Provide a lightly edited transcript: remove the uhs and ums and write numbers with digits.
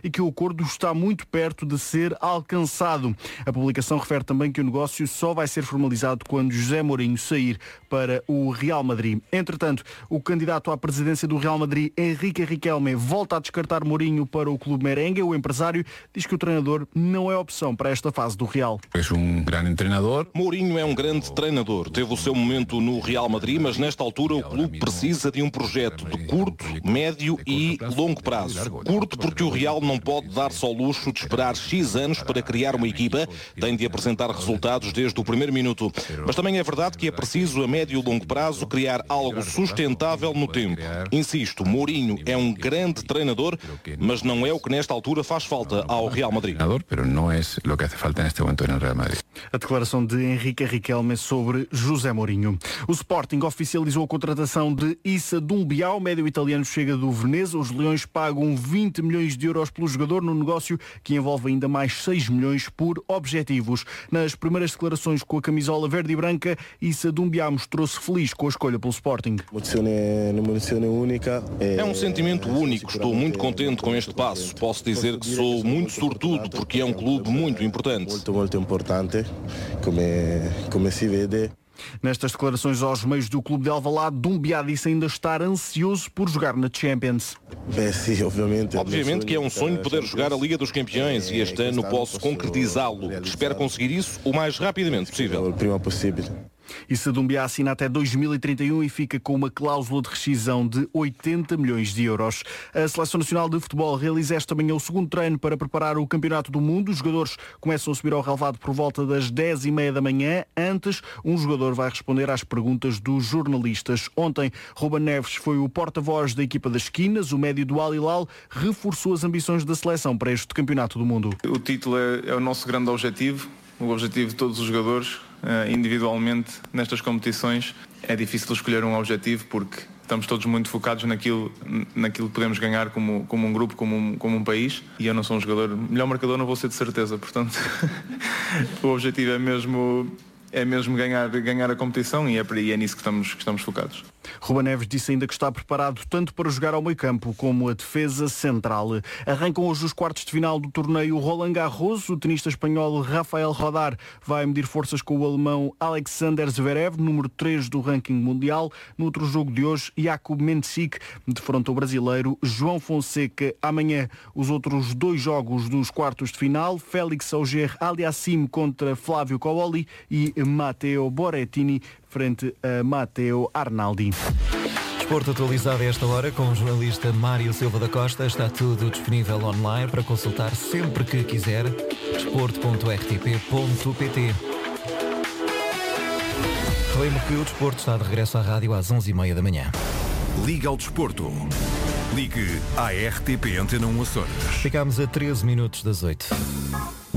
e que o acordo está muito perto de ser alcançado. A publicação refere também que o negócio só vai ser formalizado quando José Mourinho sair para o Real Madrid. Entretanto, o candidato à presidência do Real Madrid, Enrique Riquelme, volta a descartar Mourinho para o clube merengue. O empresário diz que o treinador não é opção para esta fase do Real. É um grande treinador. Mourinho é um grande treinador. Teve o seu momento no Real Madrid, mas nesta altura o clube precisa de um projeto de curto, médio e longo prazo. Curto porque o Real não pode dar-se ao luxo de esperar X anos para criar uma equipa, tem de apresentar resultados desde o primeiro minuto. Mas também é verdade que é preciso a médio e longo prazo criar algo sustentável no tempo. Insisto, Mourinho é um grande treinador, mas não é o que nesta altura faz falta ao Real Madrid. Pero no es lo que hace falta neste momento no Real Madrid. A declaração de Enrique Riquelme sobre José Mourinho. O Sporting oficializou a contratação de Issa Doumbia. O médio italiano chega do Veneza. Os Leões pagam 20 milhões de euros pelo jogador no negócio que envolve ainda mais 6 milhões por objetivos. Nas primeiras declarações com a camisola verde e branca, Issa Doumbia mostrou-se feliz com a escolha pelo Sporting. É um sentimento único. Estou muito contente com este passo. Posso dizer que sou muito sortudo porque é um clube muito importante. Muito importante, como se vê. Nestas declarações aos meios do clube de Alvalade, Doumbia disse ainda estar ansioso por jogar na Champions. Obviamente que é um sonho poder jogar a Liga dos Campeões e este ano posso concretizá-lo. Espero conseguir isso o mais rapidamente possível. Issa Doumbia assina até 2031 e fica com uma cláusula de rescisão de 80 milhões de euros. A Seleção Nacional de Futebol realiza esta manhã o segundo treino para preparar o Campeonato do Mundo. Os jogadores começam a subir ao relvado por volta das 10h30 da manhã. Antes, um jogador vai responder às perguntas dos jornalistas. Ontem, Ruben Neves foi o porta-voz da equipa das esquinas. O médio do Al Hilal reforçou as ambições da seleção para este Campeonato do Mundo. O título é o nosso grande objetivo, o objetivo de todos os jogadores. Individualmente nestas competições é difícil escolher um objetivo porque estamos todos muito focados naquilo que podemos ganhar como um grupo, como um país, e eu não sou um jogador, melhor marcador não vou ser de certeza, portanto o objetivo é mesmo ganhar a competição e é nisso que estamos focados. Ruben Neves disse ainda que está preparado tanto para jogar ao meio-campo como a defesa central. Arrancam hoje os quartos de final do torneio Roland Garros. O tenista espanhol Rafael Rodar vai medir forças com o alemão Alexander Zverev, número 3 do ranking mundial. No outro jogo de hoje, Jakub Mensik defronta o brasileiro João Fonseca. Amanhã, os outros dois jogos dos quartos de final: Félix Auger-Aliassime contra Flávio Cobolli e Matteo Borrettini frente a Matteo Arnaldi. Desporto atualizado a esta hora com o jornalista Mário Silva da Costa. Está tudo disponível online para consultar sempre que quiser. desporto.rtp.pt. Relembro que o desporto está de regresso à rádio às 11h30 da manhã. Liga ao desporto. Ligue à RTP Antena 1 Açores. Ficámos a 13 minutos das 8.